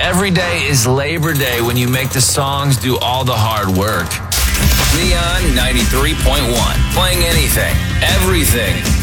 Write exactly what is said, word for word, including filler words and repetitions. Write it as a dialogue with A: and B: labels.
A: Every day is Labor Day when you make the songs do all the hard work. Neon ninety-three point one. Playing anything, everything,